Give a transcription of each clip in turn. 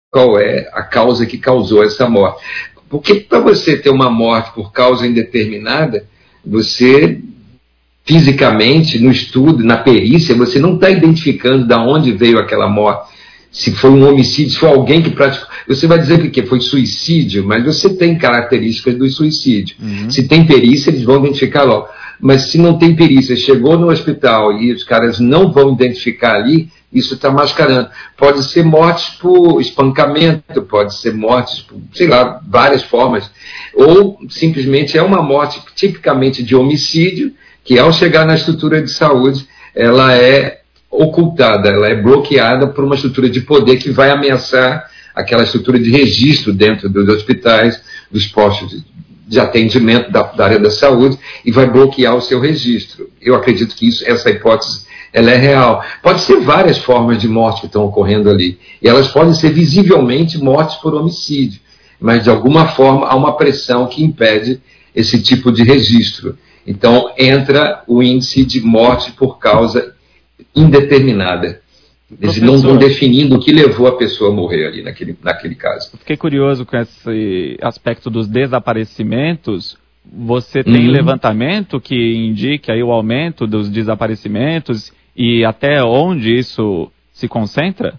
qual é a causa que causou essa morte. Porque para você ter uma morte por causa indeterminada, você, fisicamente, no estudo, na perícia, você não está identificando de onde veio aquela morte. Se foi um homicídio, se foi alguém que praticou. Você vai dizer que foi suicídio, mas você tem características do suicídio. Se tem perícia, eles vão identificar logo. Mas se não tem perícia, chegou no hospital e os caras não vão identificar ali, isso está mascarando. Pode ser mortes por espancamento, pode ser mortes por, sei lá, várias formas. Ou simplesmente é uma morte tipicamente de homicídio, que ao chegar na estrutura de saúde, ela é ocultada, ela é bloqueada por uma estrutura de poder que vai ameaçar aquela estrutura de registro dentro dos hospitais, dos postos de atendimento da área da saúde, e vai bloquear o seu registro. Eu acredito que essa hipótese ela é real. Pode ser várias formas de morte que estão ocorrendo ali, e elas podem ser visivelmente mortes por homicídio, mas de alguma forma há uma pressão que impede esse tipo de registro. Então entra o índice de morte por causa indeterminada. Eles não estão definindo o que levou a pessoa a morrer ali naquele caso. Fiquei curioso com esse aspecto dos desaparecimentos. Você tem levantamento que indique aí o aumento dos desaparecimentos e até onde isso se concentra?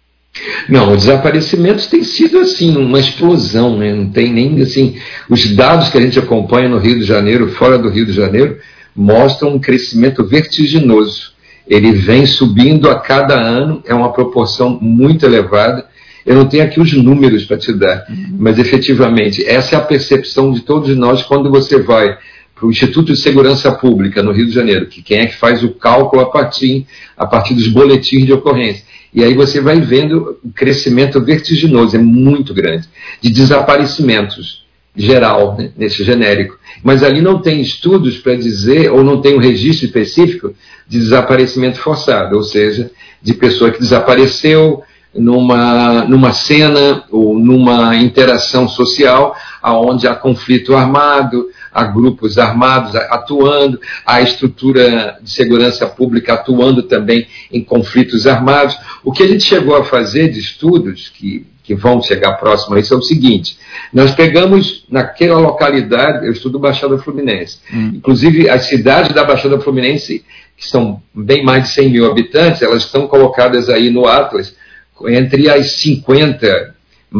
Não, os desaparecimentos têm sido assim, uma explosão, né? Não tem nem assim. Os dados que a gente acompanha no Rio de Janeiro, fora do Rio de Janeiro, mostram um crescimento vertiginoso. Ele vem subindo a cada ano, é uma proporção muito elevada. Eu não tenho aqui os números para te dar, mas efetivamente, essa é a percepção de todos nós quando você vai para o Instituto de Segurança Pública no Rio de Janeiro, que quem é que faz o cálculo a partir dos boletins de ocorrência. E aí você vai vendo o crescimento vertiginoso, é muito grande, de desaparecimentos geral, né, nesse genérico. Mas ali não tem estudos para dizer, ou não tem um registro específico de desaparecimento forçado, ou seja, de pessoa que desapareceu numa cena ou numa interação social onde há conflito armado, há grupos armados atuando, há estrutura de segurança pública atuando também em conflitos armados. O que a gente chegou a fazer de estudos que vão chegar próximo a isso é o seguinte: nós pegamos naquela localidade, eu estudo Baixada Fluminense, inclusive as cidades da Baixada Fluminense, que são bem mais de 100 mil habitantes, elas estão colocadas aí no Atlas, entre as 50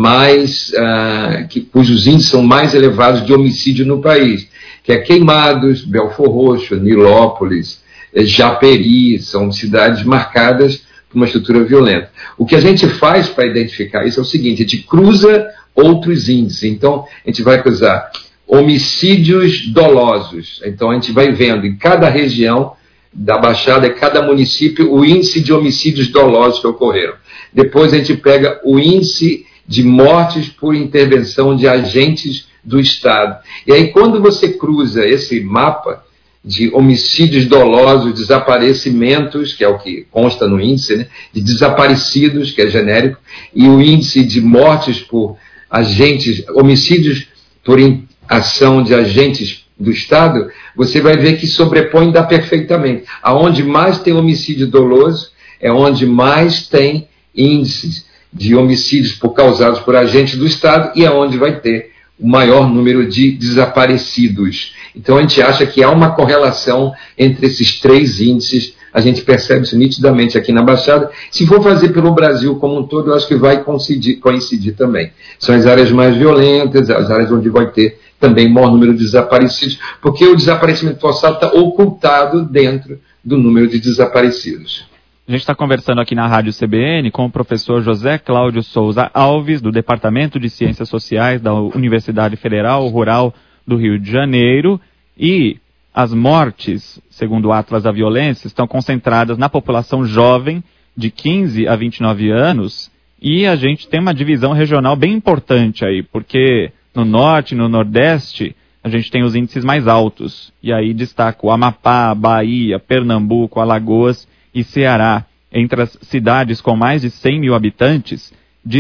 cujos índices são mais elevados de homicídio no país, que é Queimados, Belfor Roxo, Nilópolis, Japeri, são cidades marcadas por uma estrutura violenta. O que a gente faz para identificar isso é o seguinte: a gente cruza outros índices. Então, a gente vai cruzar homicídios dolosos. Então, a gente vai vendo em cada região da Baixada, em cada município, o índice de homicídios dolosos que ocorreram. Depois a gente pega o índice de mortes por intervenção de agentes do Estado. E aí, quando você cruza esse mapa de homicídios dolosos, desaparecimentos, que é o que consta no índice, né, de desaparecidos, que é genérico, e o índice de mortes por agentes, homicídios por ação de agentes do Estado, você vai ver que sobrepõe ainda perfeitamente. Aonde mais tem homicídio doloso é onde mais tem índices de homicídios causados por agentes do Estado e é onde vai ter o maior número de desaparecidos. Então a gente acha que há uma correlação entre esses três índices, a gente percebe isso nitidamente aqui na Baixada. Se for fazer pelo Brasil como um todo, eu acho que vai coincidir também. São as áreas mais violentas, as áreas onde vai ter também maior número de desaparecidos, porque o desaparecimento forçado está ocultado dentro do número de desaparecidos. A gente está conversando aqui na Rádio CBN com o professor José Cláudio Souza Alves, do Departamento de Ciências Sociais da Universidade Federal Rural do Rio de Janeiro, e as mortes, segundo o Atlas da Violência, estão concentradas na população jovem de 15 a 29 anos, e a gente tem uma divisão regional bem importante aí, porque no norte e no nordeste a gente tem os índices mais altos, e aí destaco Amapá, Bahia, Pernambuco, Alagoas e Ceará. Entre as cidades com mais de 100 mil habitantes,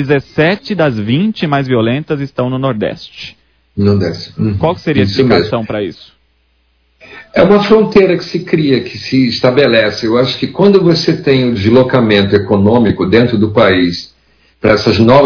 17 das 20 mais violentas estão no Nordeste. Nordeste. Qual seria a explicação para isso? É uma fronteira que se cria, que se estabelece. Eu acho que quando você tem o deslocamento econômico dentro do país para essas novas